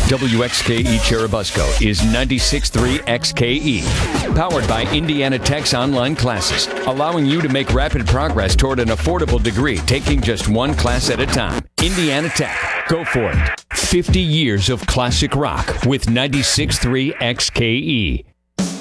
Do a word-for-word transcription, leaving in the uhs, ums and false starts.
W X K E Churubusco is ninety-six point three X K E. Powered by Indiana Tech's online classes, allowing you to make rapid progress toward an affordable degree, taking just one class at a time. Indiana Tech. Go for it. fifty years of classic rock with ninety-six point three X K E.